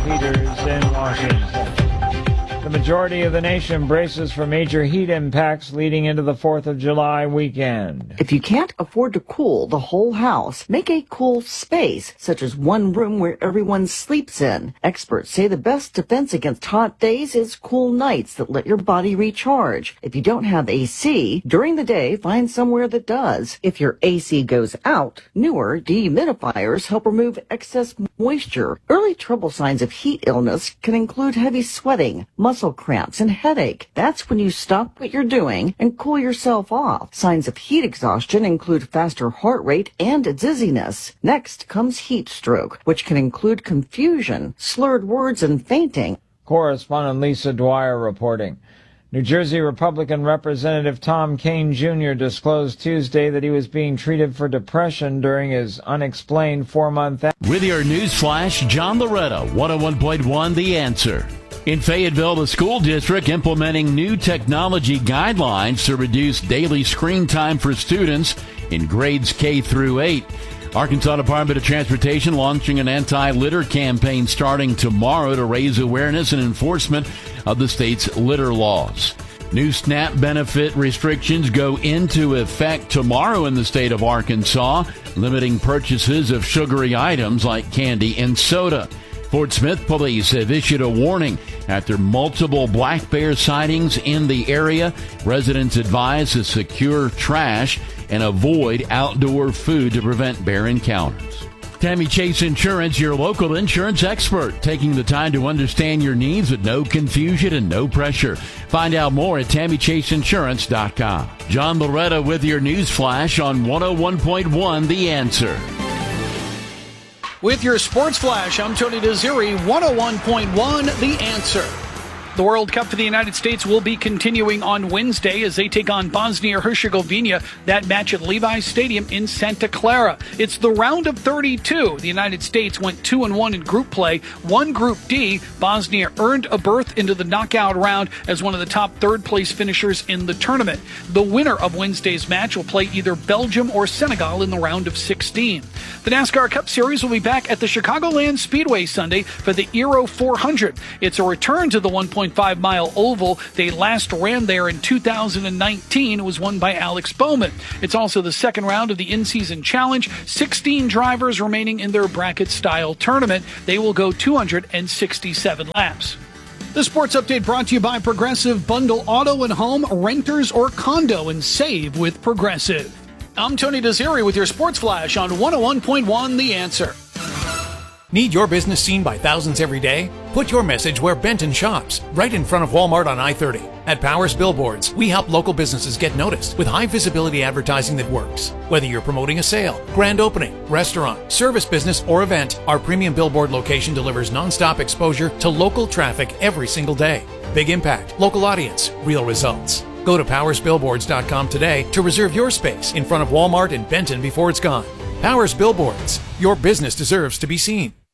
Peters in Washington. The majority of the nation braces for major heat impacts leading into the 4th of July weekend. If you can't afford to cool the whole house, make a cool space, such as one room where everyone sleeps in. Experts say the best defense against hot days is cool nights that let your body recharge. If you don't have AC, during the day, find somewhere that does. If your AC goes out, newer dehumidifiers help remove excess moisture. Early trouble signs of heat illness can include heavy sweating, muscle cramps, and headache. That's when you stop what you're doing and cool yourself off. Signs of heat exhaustion include faster heart rate and dizziness. Next comes heat stroke, which can include confusion, slurred words, and fainting. Correspondent Lisa Dwyer reporting. New Jersey Republican Representative Tom Kean Jr. disclosed Tuesday that he was being treated for depression during his unexplained 4-month. With your news flash, John Loretta, 101.1 The Answer. In Fayetteville, the school district implementing new technology guidelines to reduce daily screen time for students in grades K through 8. Arkansas Department of Transportation launching an anti-litter campaign starting tomorrow to raise awareness and enforcement of the state's litter laws. New SNAP benefit restrictions go into effect tomorrow in the state of Arkansas, limiting purchases of sugary items like candy and soda. Fort Smith police have issued a warning after multiple black bear sightings in the area. Residents advised to secure trash and avoid outdoor food to prevent bear encounters. Tammy Chase Insurance, your local insurance expert, taking the time to understand your needs with no confusion and no pressure. Find out more at TammyChaseInsurance.com. John Loretta with your news flash on 101.1 The Answer. With your sports flash, I'm Tony Desiri, 101.1 The Answer. The World Cup for the United States will be continuing on Wednesday as they take on Bosnia-Herzegovina. That match at Levi's Stadium in Santa Clara. It's the round of 32. The United States went 2-1 in group play, won Group D. Bosnia earned a berth into the knockout round as one of the top third-place finishers in the tournament. The winner of Wednesday's match will play either Belgium or Senegal in the round of 16. The NASCAR Cup Series will be back at the Chicagoland Speedway Sunday for the Aero 400. It's a return to the 1.5-mile oval. They last ran there in 2019. It was won by Alex Bowman. It's also the second round of the in-season challenge. 16 drivers remaining in their bracket-style tournament. They will go 267 laps. The sports update brought to you by Progressive. Bundle auto and home, renters or condo, and save with Progressive. I'm Tony Desiri with your sports flash on 101.1 The Answer. Need your business seen by thousands every day? Put your message where Benton shops, right in front of Walmart on I-30. At Powers Billboards, we help local businesses get noticed with high visibility advertising that works. Whether you're promoting a sale, grand opening, restaurant, service business, or event, our premium billboard location delivers nonstop exposure to local traffic every single day. Big impact, local audience, real results. Go to powersbillboards.com today to reserve your space in front of Walmart in Benton before it's gone. Powers Billboards. Your business deserves to be seen.